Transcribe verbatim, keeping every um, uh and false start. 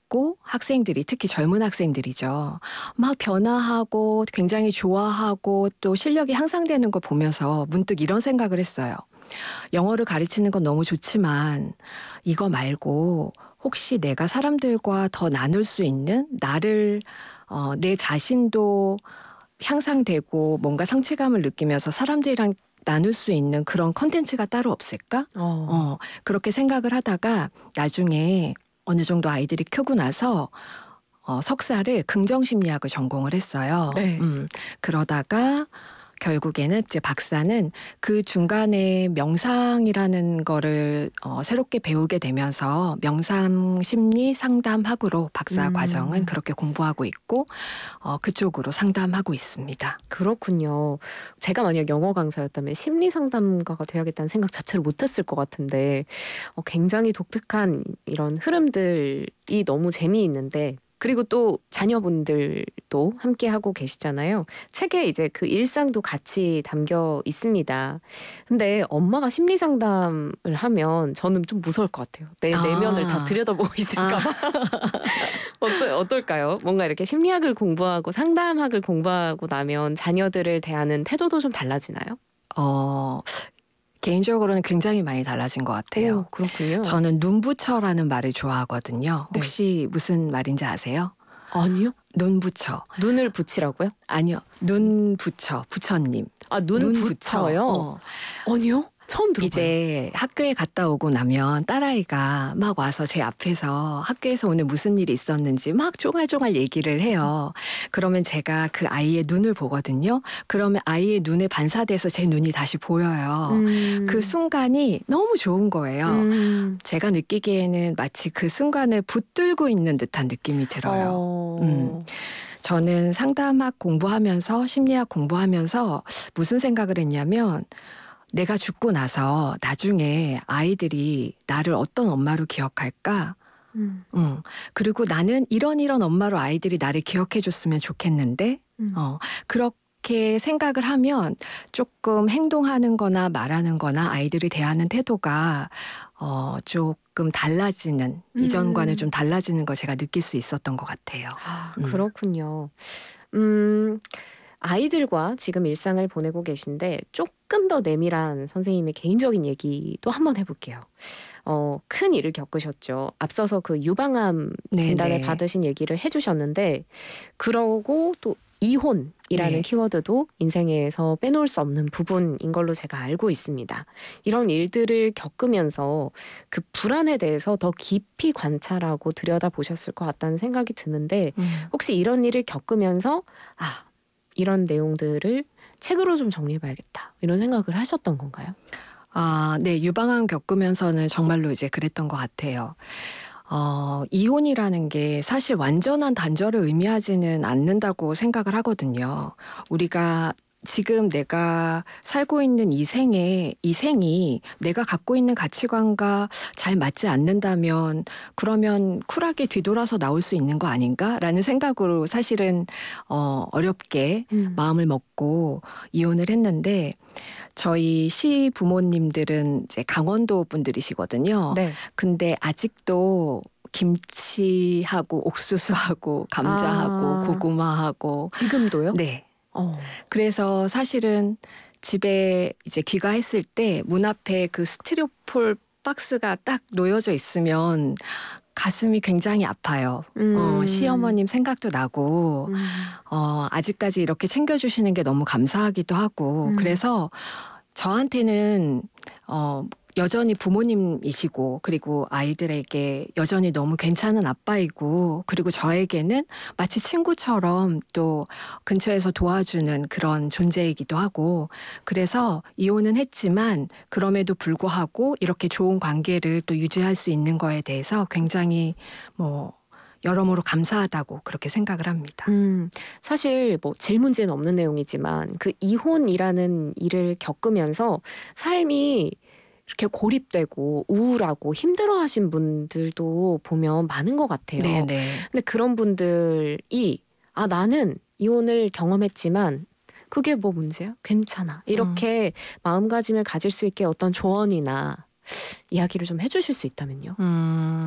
있고 학생들이 특히 젊은 학생들이죠. 막 변화하고 굉장히 좋아하고 또 실력이 향상되는 거 보면서 문득 이런 생각을 했어요. 영어를 가르치는 건 너무 좋지만 이거 말고 혹시 내가 사람들과 더 나눌 수 있는 나를 어, 내 자신도 향상되고 뭔가 성취감을 느끼면서 사람들이랑 나눌 수 있는 그런 콘텐츠가 따로 없을까? 어. 어, 그렇게 생각을 하다가 나중에 어느 정도 아이들이 크고 나서 어, 석사를 긍정심리학을 전공을 했어요. 네. 음, 그러다가 결국에는 이제 박사는 그 중간에 명상이라는 거를 어, 새롭게 배우게 되면서 명상 심리 상담학으로 박사 음. 과정은 그렇게 공부하고 있고 어, 그쪽으로 상담하고 있습니다. 그렇군요. 제가 만약 영어 강사였다면 심리 상담가가 돼야겠다는 생각 자체를 못했을 것 같은데 어, 굉장히 독특한 이런 흐름들이 너무 재미있는데 그리고 또 자녀분들도 함께 하고 계시잖아요. 책에 이제 그 일상도 같이 담겨 있습니다. 근데 엄마가 심리 상담을 하면 저는 좀 무서울 것 같아요. 내 내면을 다 아, 들여다보고 있을까 봐. 어떨, 어떨까요? 뭔가 이렇게 심리학을 공부하고 상담학을 공부하고 나면 자녀들을 대하는 태도도 좀 달라지나요? 어, 개인적으로는 굉장히 많이 달라진 것 오, 같아요. 그렇군요. 저는 눈부처라는 말을 좋아하거든요. 네. 혹시 무슨 말인지 아세요? 아니요. 눈부처. 눈을 붙이라고요? 아니요. 눈부처, 부처님. 아, 눈 눈부처. 붙여요? 어. 아니요. 처음 들어봐요. 이제 학교에 갔다 오고 나면 딸아이가 막 와서 제 앞에서 학교에서 오늘 무슨 일이 있었는지 막 쪼갈쪼갈 얘기를 해요. 그러면 제가 그 아이의 눈을 보거든요. 그러면 아이의 눈에 반사돼서 제 눈이 다시 보여요. 음. 그 순간이 너무 좋은 거예요. 음. 제가 느끼기에는 마치 그 순간을 붙들고 있는 듯한 느낌이 들어요. 어. 음. 저는 상담학 공부하면서 심리학 공부하면서 무슨 생각을 했냐면 내가 죽고 나서 나중에 아이들이 나를 어떤 엄마로 기억할까? 음. 음. 그리고 나는 이런 이런 엄마로 아이들이 나를 기억해 줬으면 좋겠는데 음. 어, 그렇게 생각을 하면 조금 행동하는 거나 말하는 거나 아이들을 대하는 태도가 어, 조금 달라지는 이전과는 좀 음. 달라지는 걸 제가 느낄 수 있었던 것 같아요. 아, 음. 그렇군요. 음. 아이들과 지금 일상을 보내고 계신데 조금 더 내밀한 선생님의 개인적인 얘기도 한번 해볼게요. 어, 큰 일을 겪으셨죠. 앞서서 그 유방암 진단을 네네. 받으신 얘기를 해주셨는데 그러고 또 이혼이라는 네. 키워드도 인생에서 빼놓을 수 없는 부분인 걸로 제가 알고 있습니다. 이런 일들을 겪으면서 그 불안에 대해서 더 깊이 관찰하고 들여다보셨을 것 같다는 생각이 드는데 음. 혹시 이런 일을 겪으면서 아, 이런 내용들을 책으로 좀 정리해봐야겠다 이런 생각을 하셨던 건가요? 아, 네. 유방암 겪으면서는 정말로 이제 그랬던 것 같아요. 어, 이혼이라는 게 사실 완전한 단절을 의미하지는 않는다고 생각을 하거든요. 우리가 지금 내가 살고 있는 이 생에, 이 생이 내가 갖고 있는 가치관과 잘 맞지 않는다면 그러면 쿨하게 뒤돌아서 나올 수 있는 거 아닌가라는 생각으로 사실은 어, 어렵게 음. 마음을 먹고 이혼을 했는데 저희 시 부모님들은 이제 강원도 분들이시거든요. 네. 근데 아직도 김치하고 옥수수하고 감자하고 아, 고구마하고 지금도요? 네. 어. 그래서 사실은 집에 이제 귀가했을 때 문 앞에 그 스티로폴 박스가 딱 놓여져 있으면 가슴이 굉장히 아파요. 어, 음. 시어머님 생각도 나고 음. 어, 아직까지 이렇게 챙겨주시는 게 너무 감사하기도 하고 음. 그래서 저한테는 어, 여전히 부모님이시고 그리고 아이들에게 여전히 너무 괜찮은 아빠이고 그리고 저에게는 마치 친구처럼 또 근처에서 도와주는 그런 존재이기도 하고 그래서 이혼은 했지만 그럼에도 불구하고 이렇게 좋은 관계를 또 유지할 수 있는 거에 대해서 굉장히 뭐 여러모로 감사하다고 그렇게 생각을 합니다. 음, 사실 뭐 질문지에는 없는 내용이지만 그 이혼이라는 일을 겪으면서 삶이 이렇게 고립되고 우울하고 힘들어하신 분들도 보면 많은 것 같아요. 네네. 근데 그런 분들이 아, 나는 이혼을 경험했지만 그게 뭐 문제야? 괜찮아. 음. 이렇게 마음가짐을 가질 수 있게 어떤 조언이나 이야기를 좀 해주실 수 있다면요. 음.